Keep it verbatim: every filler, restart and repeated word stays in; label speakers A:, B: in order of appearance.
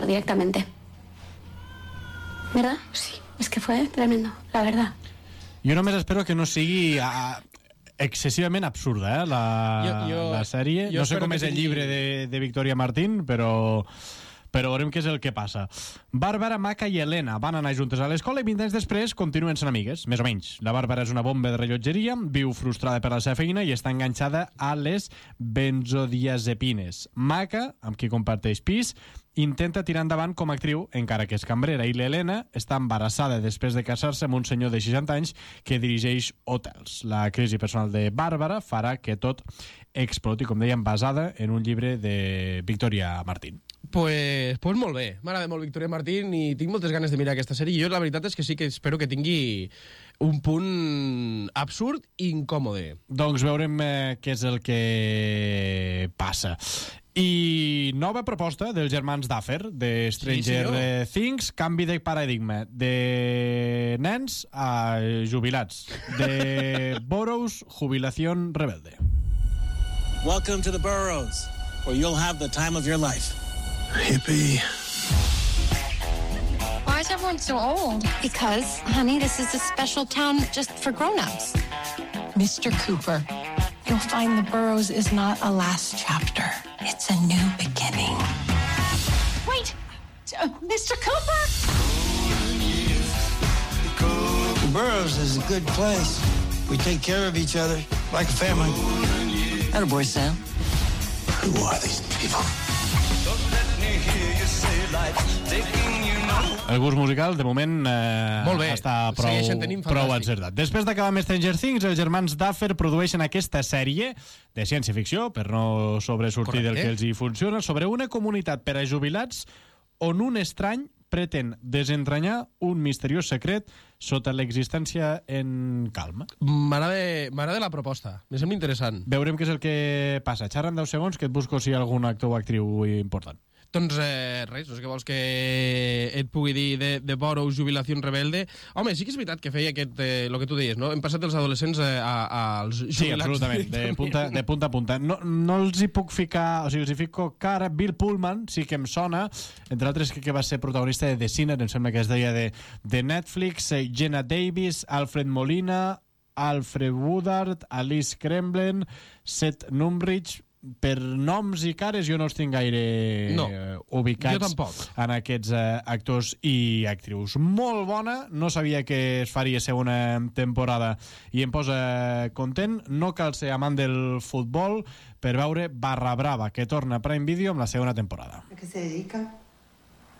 A: actuar directamente. ¿Verdad? Sí, es que fue tremendo, la verdad.
B: Jo només espero que no sigui a, excessivament absurda, eh, la, jo, jo, la sèrie. No sé com és el tingui... llibre de, de Victoria Martín, però... però veurem què és el que passa. Bàrbara, Maca i Helena van anar juntes a l'escola i vint anys després continuen sent amigues, més o menys. La Bàrbara és una bomba de rellotgeria, viu frustrada per la seva feina i està enganxada a les benzodiazepines. Maca, amb qui comparteix pis, intenta tirar endavant com a actriu, encara que és cambrera, i l'Helena està embarassada després de casar-se amb un senyor de seixanta anys que dirigeix hotels. La crisi personal de Bàrbara farà que tot exploti, com dèiem, basada en un llibre de Victoria Martín.
C: Pues, pues molt bé, m'agrada molt Victoria Martín i tinc moltes ganes de mirar aquesta sèrie. Jo la veritat és que sí que espero que tingui un punt absurd i incòmode.
B: Doncs veurem eh, què és el que passa. I nova proposta dels germans Duffer, de Stranger sí, Things, canvi de paradigma, de nens a jubilats, de Burroughs, jubilación rebelde.
D: Welcome to the Burroughs, where you'll have the time of your life.
E: Hippie.
F: Why is everyone so old?
G: Because, honey, this is a special town just for grown-ups.
H: Mister Cooper, you'll find the Burroughs is not a last chapter. It's a new beginning.
G: Wait! Uh, Mister Cooper!
E: The Burroughs is a good place. We take care of each other like a family.
I: Attaboy, Sam.
E: Who are these people?
B: El gust musical, de moment, eh, està prou, prou encertat. Després d'acabar amb Stranger Things, els germans Duffer produeixen aquesta sèrie de ciència-ficció, per no sobresortir Correcte. Del que els hi funciona, sobre una comunitat per a jubilats on un estrany pretén desentranyar un misteriós secret sota l'existència en calma.
C: M'agrada la proposta, me sembla interessant.
B: Veurem què és el que passa. Xerra en deu segons que et busco si hi ha algun actor o actriu important.
C: Doncs eh, res, no sé què vols que et pugui dir de, de Burroughs, jubilació rebelde. Home, sí que és veritat que feia aquest, eh, el que tu deies, no? Hem passat dels adolescents eh, a, als jubilats.
B: Sí, absolutament, de punta, de punta a punta. No, no els hi puc ficar, o sigui, els hi fico cara. Bill Pullman sí que em sona, entre altres que, que va ser protagonista de The Sinner, em sembla que es deia de, de Netflix, eh, Jenna Davis, Alfred Molina, Alfred Woodard, Alice Kremlin, Seth Numrich. Per noms i cares jo no els tinc gaire
C: no,
B: ubicats en aquests eh, actors i actrius. Molt bona, no sabia que es faria segona temporada i em posa content. No cal ser amant del futbol per veure Barra Brava, que torna a Prime Video amb la segona temporada.
J: ¿A qué se dedica?